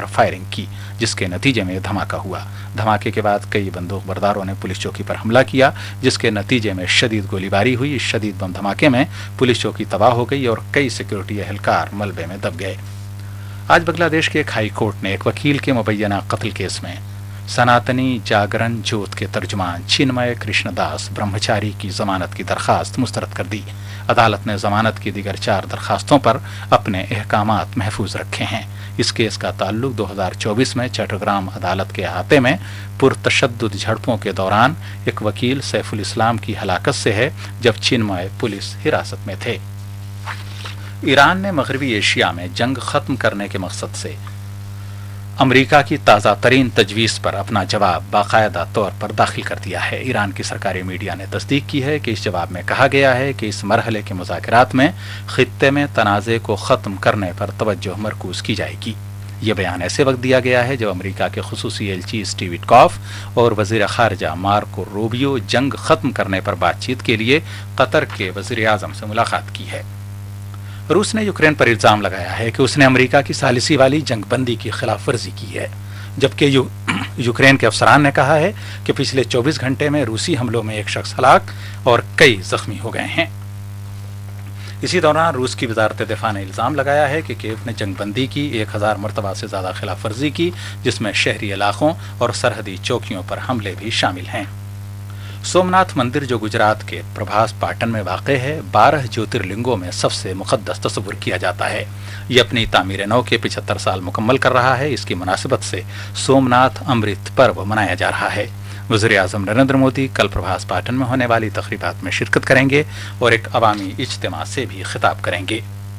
पर फायरिंग की, जिसके नतीजे में धमाका हुआ। धमाके के बाद कई बंदूक बरदारों ने पुलिस चौकी पर हमला किया, जिसके नतीजे में शदीद गोलीबारी हुई। इस शदीद बम धमाके में पुलिस चौकी तबाह हो गई और कई सिक्योरिटी एहलकार मलबे में दब गए। आज बांग्लादेश के एक हाई कोर्ट ने एक वकील के मुबैना कत्ल केस में सनातनी जागरण जोत के तर्जुमान चिन्मय कृष्णदास ब्रह्मचारी की जमानत की दरखास्त मुस्तरद कर दी। अदालत ने जमानत की दीगर 4 दरखास्तों पर अपने अहकामात महफूज रखे हैं। इस केस का ताल्लुक 2024 में चट्टग्राम अदालत के अहाते में पुरतशद्दुद झड़पों के दौरान एक वकील सैफुल इस्लाम की हलाकत से है, जब चिन्मय पुलिस हिरासत में थे। ईरान ने मगरबी एशिया में जंग खत्म करने के मकसद से अमेरिका की ताज़ा तरीन तजवीज़ पर अपना जवाब बाकायदा तौर पर दाखिल कर दिया है। ईरान की सरकारी मीडिया ने तस्दीक की है कि इस जवाब में कहा गया है कि इस मरहले के मुज़ाकरात में खित्ते में तनाज़े को ख़त्म करने पर तवज्जो मरकूज़ की जाएगी। ये बयान ऐसे वक्त दिया गया है जब अमेरिका के खुसूसी एलची स्टीव विटकॉफ और वज़ीर ख़ारजा मार्को रूबियो जंग ख़त्म करने पर बातचीत के लिए कतर के वज़ीर आज़म से मुलाकात की है। रूस ने यूक्रेन पर इल्जाम लगाया है कि उसने अमेरिका की सालिसी वाली जंगबंदी की खिलाफ वर्जी की है, जबकि यूक्रेन के अफसरान ने कहा है कि पिछले 24 घंटे में रूसी हमलों में एक शख्स हलाक और कई जख्मी हो गए हैं। इसी दौरान रूस की वजारत दिफा ने इल्जाम लगाया है कि कीव ने जंगबंदी की 1000 मरतबा से ज्यादा खिलाफ वर्जी की, जिसमें शहरी इलाकों और सरहदी चौकियों पर हमले भी शामिल हैं। सोमनाथ मंदिर, जो गुजरात के प्रभास पाटन में वाक़े है, 12 ज्योतिर्लिंगों में सबसे मुक़द्दस तस्वुर किया जाता है। ये अपनी तामीर नौ के 75 साल मुकम्मल कर रहा है। इसकी मुनासिबत से सोमनाथ अमृत पर्व मनाया जा रहा है। वज़ीर आज़म नरेंद्र मोदी कल प्रभास पाटन में होने वाली तक़रीबात में शिरकत करेंगे और एक अवामी इज्तिमा से भी खिताब करेंगे।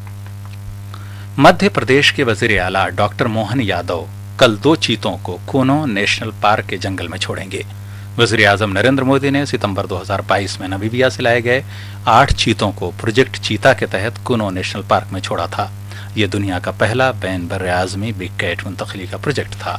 मध्य प्रदेश के वज़ीर आला डॉक्टर मोहन यादव कल 2 चीतों को कूनो नेशनल पार्क के जंगल में छोड़ेंगे। वज़ीर आज़म नरेंद्र मोदी ने सितंबर 2022 में नामीबिया से लाए गए 8 चीतों को प्रोजेक्ट चीता के तहत कूनो नेशनल पार्क में छोड़ा था। यह दुनिया का पहला बैन बर्रे आज़मी बिग कैट मुंतकली का प्रोजेक्ट था।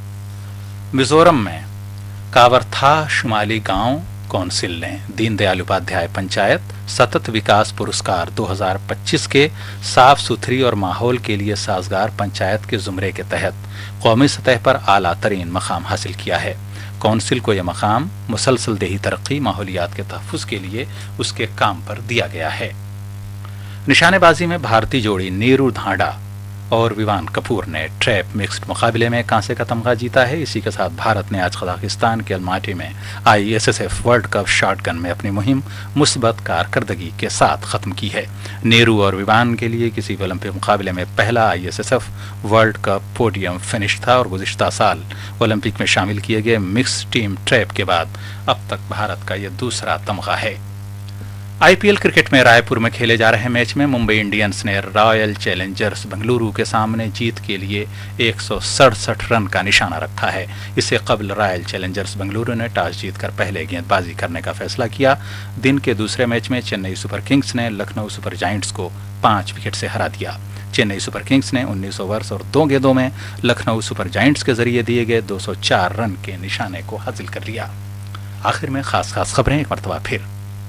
मिजोरम में कावरथा शुमाली गांव कौंसिल ने दीनदयाल उपाध्याय पंचायत सतत विकास पुरस्कार 2025 के साफ सुथरी और माहौल के लिए साजगार पंचायत के जुमरे के तहत कौमी सतह पर आला तरीन मकाम हासिल किया है। कौंसिल को यह मकाम मुसलसल देही तरक्की, माहौलियात के तहफ़्फ़ुज़ के लिए उसके काम पर दिया गया है। निशानेबाजी में भारतीय जोड़ी नीरू धांडा और विवान कपूर ने ट्रैप मिक्स्ड मुकाबले में कांसे का तमगा जीता है। इसी के साथ भारत ने आज कजाकिस्तान के अलमाटी में ISSF वर्ल्ड कप शॉटगन में अपनी मुहिम मुस्बत कारकर्दगी के साथ ख़त्म की है। नेहरू और विवान के लिए किसी भी ओलंपिक मुकाबले में पहला ISSF world cup podium finish था और गुज़िश्ता साल ओलंपिक में शामिल किए गए मिक्स टीम ट्रैप के बाद अब तक भारत का यह दूसरा तमगा है। IPL क्रिकेट में रायपुर में खेले जा रहे मैच में मुंबई इंडियंस ने रॉयल चैलेंजर्स बेंगलुरु के सामने जीत के लिए 167 रन का निशाना रखा है। इससे कबल रॉयल चैलेंजर्स बेंगलुरु ने टॉस जीतकर पहले गेंदबाजी करने का फैसला किया। दिन के दूसरे मैच में चेन्नई सुपर किंग्स ने लखनऊ सुपर जायंट्स को 5 विकेट से हरा दिया। चेन्नई सुपर किंग्स ने 19 ओवर्स और 2 गेंदों में लखनऊ सुपर जायंट्स के जरिए दिए गए 204 रन के निशाने को हासिल कर लिया। आखिर में खास खबरें एक मरतबा फिर।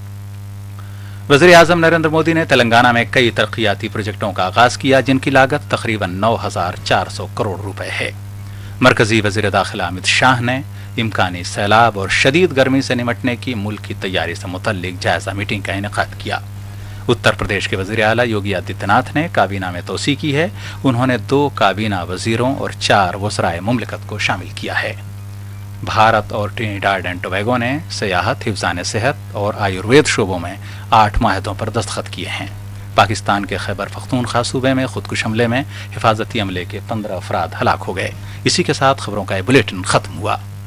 वज़ीर आज़म नरेंद्र मोदी ने तेलंगाना में कई तरक्याती प्रोजेक्टों का आगाज किया, जिनकी लागत तकरीबन 9,400 करोड़ रुपए है। मरकजी वज़ीर दाखिला अमित शाह ने इम्कानी सैलाब और शदीद गर्मी से निमटने की मुल्क की तैयारी से मुतल्लिक जायजा मीटिंग का इनेकाद किया। उत्तर प्रदेश के वज़ीर आला योगी आदित्यनाथ ने काबीना में तोसी की है। उन्होंने 2 काबीना वज़ीरों और 4 वज़राए मुमलिकत को शामिल किया है। भारत और ट्रिनिडाड एंड टोबैगो ने सियाहत, हिफ्ज़ान सेहत और आयुर्वेद शोबों में 8 माहदों पर दस्तखत किए हैं। पाकिस्तान के खैबर पख्तूनख्वा सूबे में खुदकुश हमले में हिफाजती अमले के 15 अफराद हलाक हो गए। इसी के साथ खबरों का ये बुलेटिन खत्म हुआ।